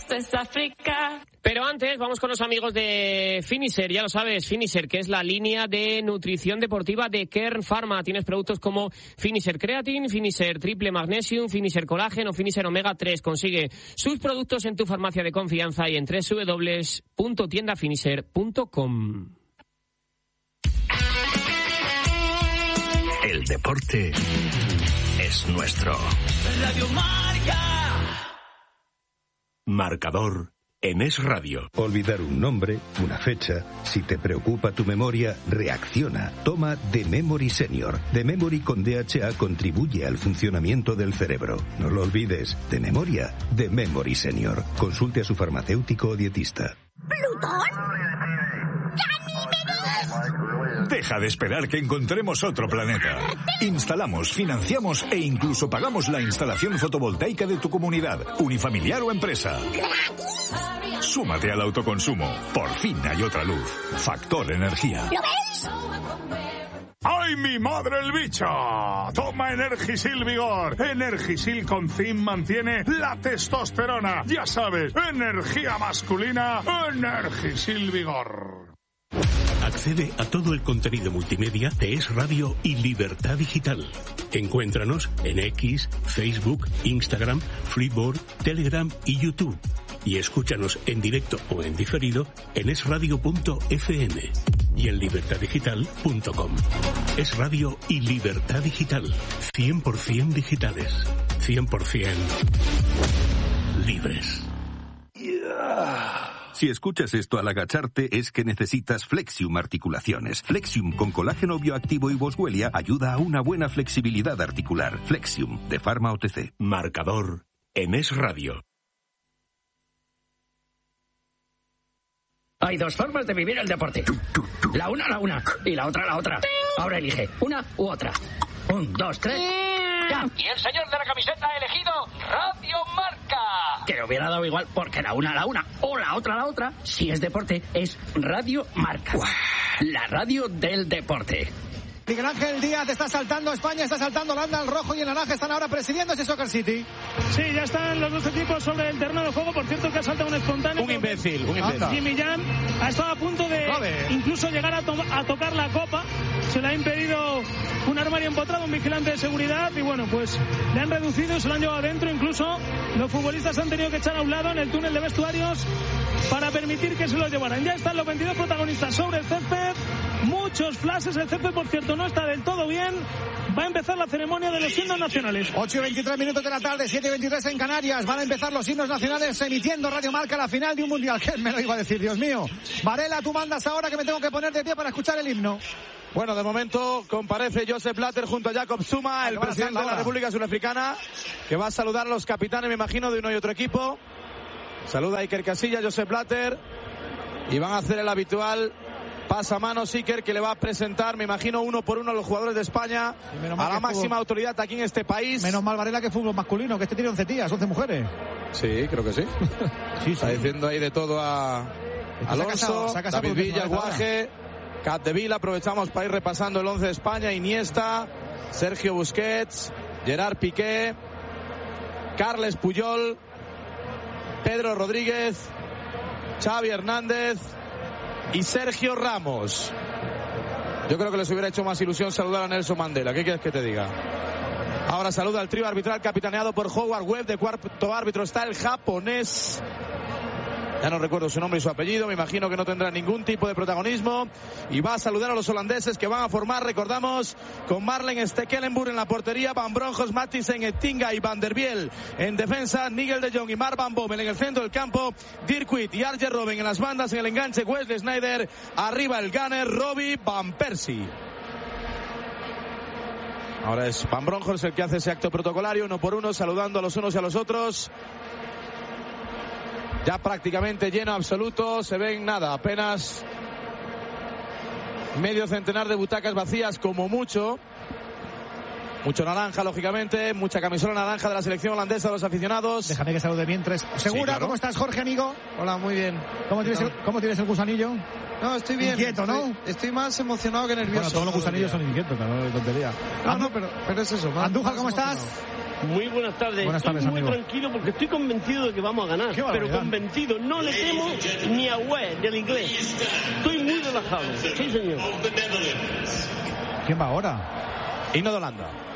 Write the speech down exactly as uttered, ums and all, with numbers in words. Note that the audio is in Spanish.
esto es África. Pero antes vamos con los amigos de Finisher, ya lo sabes, Finisher, que es la línea de nutrición deportiva de Kern Pharma. Tienes productos como Finisher Creatine, Finisher Triple Magnesium, Finisher Colágeno, Finisher Omega tres. Consigue sus productos en tu farmacia de confianza y en doble u doble u doble u punto tienda finisher punto com. El deporte es nuestro. Radio Marca. Marcador en Es Radio. Olvidar un nombre, una fecha. Si te preocupa tu memoria, reacciona. Toma The Memory Senior. The Memory con D H A contribuye al funcionamiento del cerebro. No lo olvides. De memoria, The Memory Senior. Consulte a su farmacéutico o dietista. ¿Plutón? Deja de esperar que encontremos otro planeta. Instalamos, financiamos e incluso pagamos la instalación fotovoltaica de tu comunidad, unifamiliar o empresa. Súmate al autoconsumo. Por fin hay otra luz. Factor Energía. ¿Lo ves? ¡Ay, mi madre el bicho! Toma Energisil Vigor. Energisil con zinc mantiene la testosterona. Ya sabes, energía masculina, Energisil Vigor. Accede a todo el contenido multimedia de Es Radio y Libertad Digital. Encuéntranos en X, Facebook, Instagram, Freeboard, Telegram y YouTube. Y escúchanos en directo o en diferido en es radio punto efe eme y en libertad digital punto com. Es Radio y Libertad Digital. cien por ciento digitales. cien por ciento libres. Yeah. Si escuchas esto al agacharte es que necesitas Flexium Articulaciones. Flexium con colágeno bioactivo y boswellia ayuda a una buena flexibilidad articular. Flexium de Pharma O T C. Marcador en Es Radio. Hay dos formas de vivir el deporte. La una, la una. Y la otra, la otra. Ahora elige una u otra. Un, dos, tres. ¡Ya! Y el señor de la camiseta ha elegido Radio Marca. Que le hubiera dado igual porque la una, la una. O la otra, la otra. Si es deporte, es Radio Marca. La radio del deporte. Miguel Ángel Díaz está saltando, España está saltando, Holanda, el rojo y el naranja están ahora presidiendo ese Soccer City. Sí, ya están los dos equipos sobre el terreno de juego. Por cierto, que ha saltado un espontáneo. Un imbécil, un imbécil. Jimmy Jan ha estado a punto de Brave. incluso llegar a, to- a tocar la copa. Se le ha impedido un armario empotrado, un vigilante de seguridad. Y bueno, pues le han reducido y se lo han llevado adentro. Incluso los futbolistas han tenido que echar a un lado en el túnel de vestuarios para permitir que se lo llevaran. Ya están los veintidós protagonistas sobre el césped. Muchos flashes. El césped, por cierto, no está del todo bien. Va a empezar la ceremonia de los himnos nacionales. ocho y veintitrés minutos de la tarde, siete y veintitrés en Canarias. Van a empezar los himnos nacionales emitiendo Radio Marca la final de un mundial. ¿Qué me lo iba a decir, Dios mío? Varela, tú mandas ahora que me tengo que poner de pie para escuchar el himno. Bueno, de momento comparece Josep Blatter junto a Jacob Zuma, el presidente de la República Surafricana, que va a saludar a los capitanes, me imagino, de uno y otro equipo. Saluda a Iker Casillas, Josep Blatter, y van a hacer el habitual pasamanos Iker, que le va a presentar, me imagino, uno por uno a los jugadores de España, a la máxima fútbol. autoridad aquí en este país. Menos mal, Varela, que fútbol masculino, que este tiene once tías, once mujeres. Sí, creo que sí. sí, Está sí. diciendo ahí de todo a Alonso, se ha casado, David Villa, Guaje, Capdevila. Aprovechamos para ir repasando el once de España: Iniesta, Sergio Busquets, Gerard Piqué, Carles Puyol, Pedro Rodríguez, Xavi Hernández y Sergio Ramos. Yo creo que les hubiera hecho más ilusión saludar a Nelson Mandela. ¿Qué quieres que te diga? Ahora saluda al trío arbitral capitaneado por Howard Webb. De cuarto árbitro está el japonés. Ya no recuerdo su nombre y su apellido, me imagino que no tendrá ningún tipo de protagonismo. Y va a saludar a los holandeses que van a formar, recordamos, con Marlen Stekelenburg en la portería, Van Bronjos, Mathisen, Ettinga y Van der Biel en defensa, Nigel de Jong y Mark Van Bommel en el centro del campo, Dirk Kuyt y Arjen Robben en las bandas, en el enganche Wesley Sneijder, arriba el gunner Robbie Van Persie. Ahora es Van Bronjos el que hace ese acto protocolario, uno por uno, saludando a los unos y a los otros. Ya prácticamente lleno absoluto, se ven nada, apenas medio centenar de butacas vacías como mucho. Mucho naranja, lógicamente, mucha camisola naranja de la selección holandesa de los aficionados. Déjame que salude mientras. ¿Segura? Sí, claro. ¿Cómo estás, Jorge, amigo? Hola, muy bien. ¿Cómo tienes, el, ¿cómo tienes el gusanillo? No, estoy bien. Inquieto, ¿no? Estoy, estoy más emocionado que nervioso. Bueno, todos los gusanillos son inquietos, claro, de tontería. No, no, pero, pero es eso. Andújar, ¿cómo estás? Muy buenas tardes. Buenas tardes, estoy muy amigo. tranquilo porque estoy convencido de que vamos a ganar. Pero convencido, no le temo ni a West del inglés. Estoy muy relajado. Sí, señor. ¿Quién va ahora? Himno de Holanda.